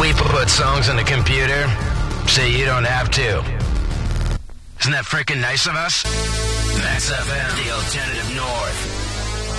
We put songs on the computer so you don't have to. Isn't that freaking nice of us? Max FM, the alternative north.